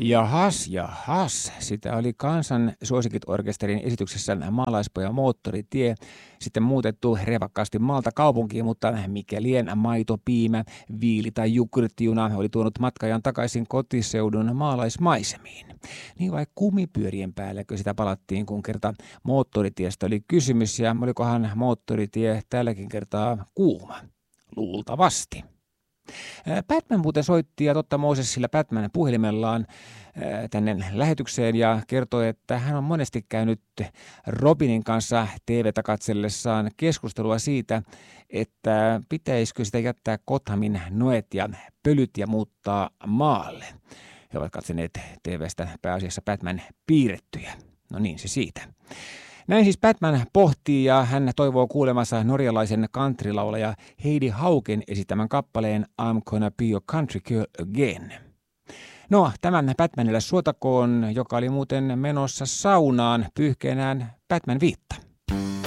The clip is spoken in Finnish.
Jahas. Sitä oli Kansan suosikit-orkesterin esityksessä Maalaispojan moottoritie. Sitten muutettu revakkaasti maalta kaupunkiin, mutta mikä lien maito, piimä, viili tai jogurttijuna oli tuonut matkajan takaisin kotiseudun maalaismaisemiin. Niin vai kumipyörien päälläkö sitä palattiin, kun kerta moottoritiestä oli kysymys, ja olikohan moottoritie tälläkin kertaa kuuma? Luultavasti. Batman muuten soitti ja Totta Mosesilla Batman puhelimellaan tänne lähetykseen ja kertoi, että hän on monesti käynyt Robinin kanssa TV:tä katsellessaan keskustelua siitä, että pitäisikö sitä jättää Gothamin noet ja pölyt ja muuttaa maalle. He ovat katsoneet TV:stä pääasiassa Batman piirrettyjä. No niin, se siitä. Näin siis Batman pohtii ja hän toivoo kuulemansa norjalaisen countrylaulaja Heidi Hauken esittämän kappaleen I'm Gonna Be Your Country Girl Again. No, tämän Batmanille suotakoon, joka oli muuten menossa saunaan pyyhkeenään Batman-viitta.